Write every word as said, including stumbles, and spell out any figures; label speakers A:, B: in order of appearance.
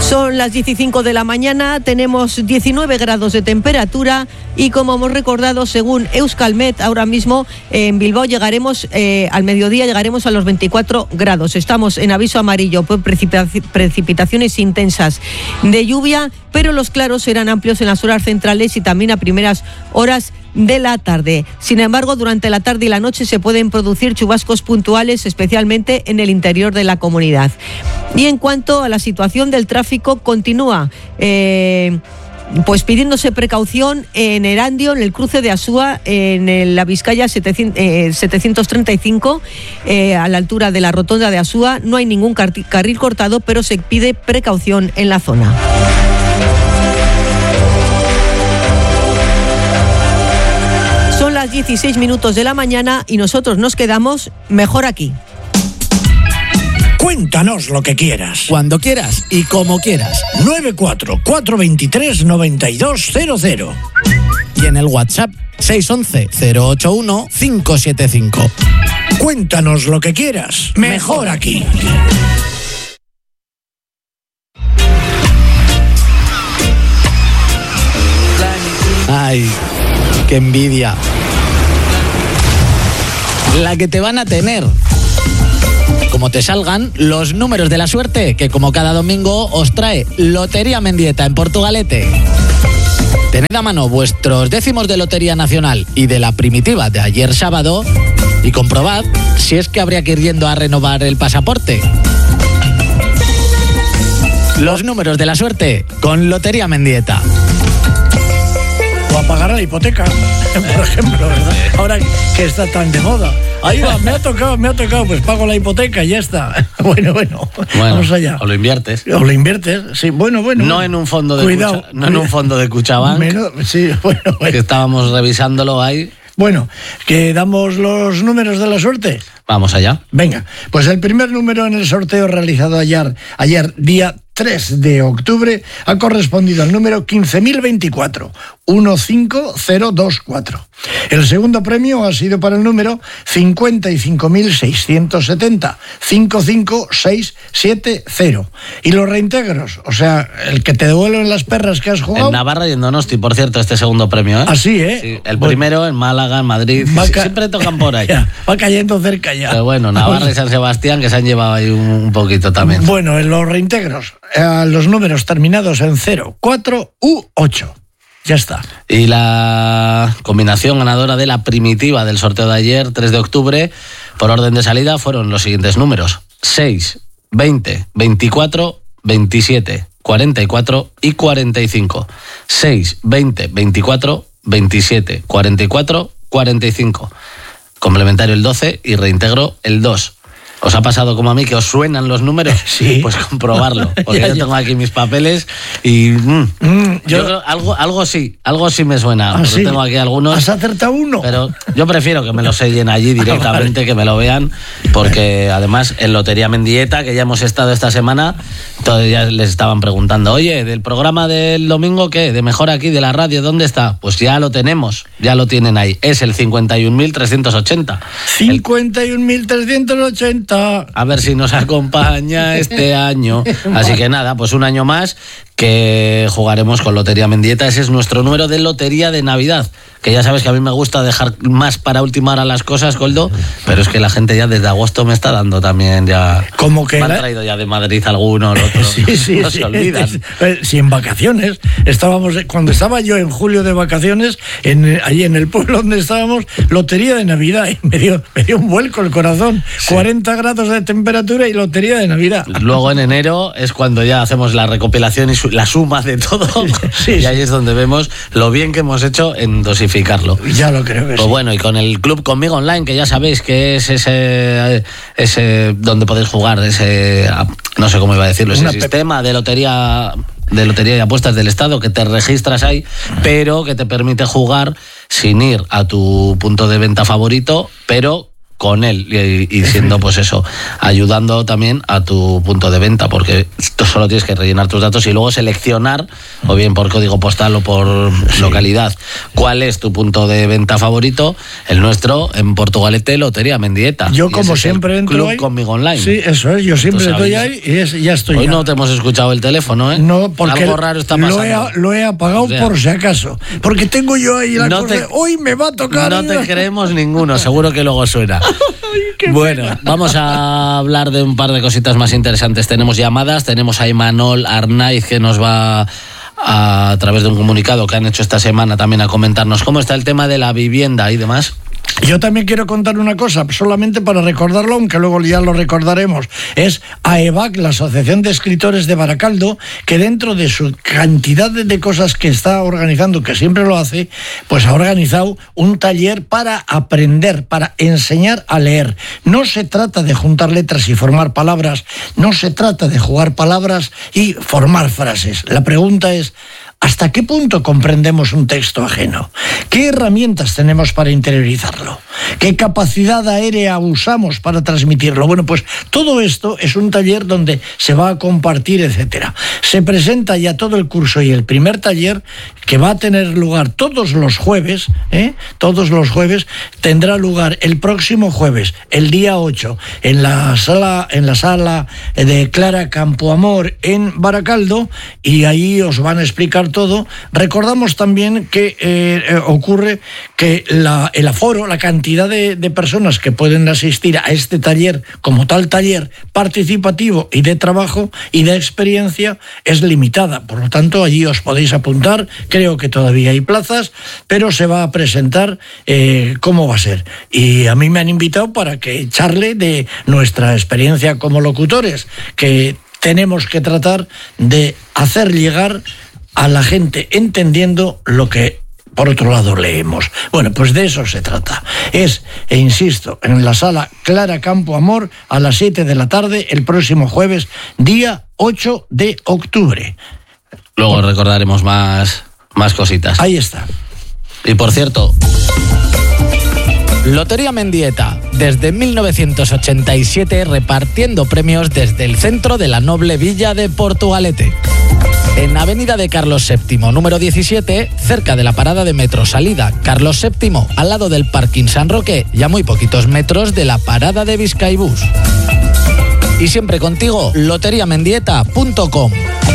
A: Son las diez y cinco de la mañana, tenemos diecinueve grados de temperatura y como hemos recordado, según Euskalmet, ahora mismo en Bilbao llegaremos, eh, al mediodía llegaremos a los veinticuatro grados. Estamos en aviso amarillo por precipitaciones intensas de lluvia, pero los claros serán amplios en las horas centrales y también a primeras horas de la tarde. Sin embargo, durante la tarde y la noche se pueden producir chubascos puntuales, especialmente en el interior de la comunidad. Y en cuanto a la situación del tráfico, continúa eh, pues pidiéndose precaución en Erandio, en el cruce de Asúa, en el, la Vizcaya setecientos treinta y cinco, eh, a la altura de la rotonda de Asúa. No hay ningún car- carril cortado, pero se pide precaución en la zona. Son las dieciséis minutos de la mañana y nosotros nos quedamos mejor aquí.
B: Cuéntanos lo que quieras.
C: Cuando quieras y como quieras.
B: nueve cuatro cuatro dos tres nueve dos cero cero.
C: Y en el WhatsApp seis once cero ocho uno cinco siete cinco.
B: Cuéntanos lo que quieras. Mejor aquí.
C: Ay, qué envidia. La que te van a tener. Como te salgan los números de la suerte, que como cada domingo os trae Lotería Mendieta en Portugalete. Tened a mano vuestros décimos de Lotería Nacional y de la primitiva de ayer sábado y comprobad si es que habría que ir yendo a renovar el pasaporte. Los números de la suerte con Lotería Mendieta.
B: O a pagar la hipoteca, por ejemplo, ¿verdad? Ahora que está tan de moda. Ahí va, me ha tocado, me ha tocado, pues pago la hipoteca y ya está. Bueno, bueno,
D: bueno,
B: vamos allá.
D: O lo inviertes.
B: O lo inviertes, sí, bueno, bueno.
D: No en un fondo de
B: Cuidado,
D: Cucha, no en un fondo de Cuchabank.
B: Menos, sí, bueno, bueno.
D: Que estábamos revisándolo ahí.
B: Bueno, que damos los números de la suerte.
D: Vamos allá.
B: Venga, pues el primer número en el sorteo realizado ayer, ayer día tres de octubre, ha correspondido al número quince mil veinticuatro, uno cinco cero dos cuatro. El segundo premio ha sido para el número cincuenta y cinco mil seiscientos setenta, cinco cinco seis siete cero. Y los reintegros, o sea, el que te devuelven las perras que has jugado.
D: En Navarra y en Donosti, por cierto, este segundo premio, ¿eh?
B: Así, ¿eh?
D: Sí, el primero bueno, en Málaga, en Madrid,
B: va ca-
D: siempre tocan por ahí.
B: Ya, va cayendo cerca ya.
D: Pero bueno, Navarra y San Sebastián, que se han llevado ahí un, un poquito también.
B: Bueno, en los reintegros, eh, los números terminados en cero, cuatro u ocho. Ya está.
D: Y la combinación ganadora de la primitiva del sorteo de ayer, tres de octubre, por orden de salida, fueron los siguientes números: seis, veinte, veinticuatro, veintisiete, cuarenta y cuatro y cuarenta y cinco. seis, veinte, veinticuatro, veintisiete, cuarenta y cuatro, cuarenta y cinco. Complementario el doce y reintegro el dos. ¿Os ha pasado como a mí que os suenan los números?
B: Sí.
D: Pues comprobarlo, porque
B: Ya,
D: yo
B: ya.
D: tengo aquí mis papeles y mm,
B: Mm,
D: yo,
B: yo-
D: creo algo, algo sí, algo sí me suena.
B: ¿Ah,
D: Yo
B: sí?
D: tengo aquí algunos,
B: ¿Has acertado uno?
D: pero yo prefiero que me lo sellen allí directamente,
B: vale.
D: que me lo vean, porque además en Lotería Mendieta, que ya hemos estado esta semana, todavía les estaban preguntando, oye, del programa del domingo, ¿qué? De Mejor Aquí, de la radio, ¿dónde está? Pues ya lo tenemos, ya lo tienen ahí. Es el cincuenta y un mil trescientos ochenta. El-
B: cincuenta y un mil trescientos ochenta.
D: a ver si nos acompaña este año. Así que nada, pues un año más que jugaremos con Lotería Mendieta. Ese es nuestro número de Lotería de Navidad, que ya sabes que a mí me gusta dejar más para última hora las cosas, Coldo, pero es que la gente ya desde agosto me está dando también ya...
B: Como que
D: me han
B: la-
D: traído ya de Madrid algunos, otros.
B: Sí, sí,
D: no
B: sí.
D: se olvidan.
B: Eh, Si en vacaciones estábamos, cuando estaba yo en julio de vacaciones, en, allí en el pueblo donde estábamos, Lotería de Navidad, y me dio, me dio un vuelco el corazón. cuarenta grados de temperatura y Lotería de Navidad.
D: Luego en enero es cuando ya hacemos la recopilación y su- la suma de todo,
B: Sí,
D: y
B: sí.
D: ahí es donde vemos lo bien que hemos hecho en dosificarlo.
B: Ya lo creo que
D: Pues
B: sí.
D: bueno, y con el Club Conmigo Online, que ya sabéis que es ese, ese donde podéis jugar, ese, no sé cómo iba a decirlo, ese
B: Una pe-
D: sistema de lotería de lotería y apuestas del Estado, que te registras ahí, pero que te permite jugar sin ir a tu punto de venta favorito, pero con él y, y siendo pues eso, ayudando también a tu punto de venta, porque tú solo tienes que rellenar tus datos y luego seleccionar, o bien por código postal o por sí. localidad, cuál es tu punto de venta favorito. El nuestro en Portugalete, Lotería Mendieta.
B: Yo como siempre entro
D: Club
B: ahí.
D: Conmigo Online.
B: Sí, eso es, yo siempre estoy ahí y es, ya estoy.
D: Hoy
B: ya.
D: no te hemos escuchado el teléfono, ¿eh?
B: No, porque
D: algo raro está pasando.
B: Lo he, lo he apagado, o sea, por si acaso, porque tengo yo ahí la
D: no
B: cosa
D: te,
B: de, hoy me va a tocar.
D: No te creemos ninguno, seguro que luego suena.
B: Ay,
D: bueno, pena. Vamos a hablar de un par de cositas más interesantes. Tenemos llamadas, tenemos a Imanol Arnaiz que nos va a, a través de un comunicado que han hecho esta semana también a comentarnos cómo está el tema de la vivienda y demás.
B: Yo también quiero contar una cosa, solamente para recordarlo, aunque luego ya lo recordaremos. Es AEBAC, la Asociación de Escritores de Baracaldo, que dentro de su cantidad de cosas que está organizando, que siempre lo hace, pues ha organizado un taller para aprender, para enseñar a leer. No se trata de juntar letras y formar palabras, no se trata de jugar palabras y formar frases. La pregunta es, ¿hasta qué punto comprendemos un texto ajeno? ¿Qué herramientas tenemos para interiorizarlo? ¿Qué capacidad aérea usamos para transmitirlo? Bueno, pues todo esto es un taller donde se va a compartir, etcétera. Se presenta ya todo el curso y el primer taller, que va a tener lugar todos los jueves, ¿eh? Todos los jueves, tendrá lugar el próximo jueves, el día ocho, en la sala, en la sala de Clara Campoamor en Baracaldo, y ahí os van a explicar todo. Recordamos también que eh, eh, ocurre que la, el aforo, la cantidad de, de personas que pueden asistir a este taller como tal taller participativo y de trabajo y de experiencia es limitada. Por lo tanto, allí os podéis apuntar. Creo que todavía hay plazas, pero se va a presentar eh, cómo va a ser. Y a mí me han invitado para que charle de nuestra experiencia como locutores, que tenemos que tratar de hacer llegar a la gente entendiendo lo que por otro lado leemos. Bueno, pues de eso se trata. Es, e insisto, en la sala Clara Campoamor a las siete de la tarde el próximo jueves, día ocho de octubre.
D: Luego recordaremos más, más cositas.
B: Ahí está.
D: Y por cierto,
C: Lotería Mendieta, desde mil novecientos ochenta y siete repartiendo premios desde el centro de la noble villa de Portugalete. En Avenida de Carlos séptimo, número diecisiete, cerca de la parada de metro salida Carlos séptimo, al lado del parking San Roque y a muy poquitos metros de la parada de Vizcaibús. Y siempre contigo, lotería mendieta punto com.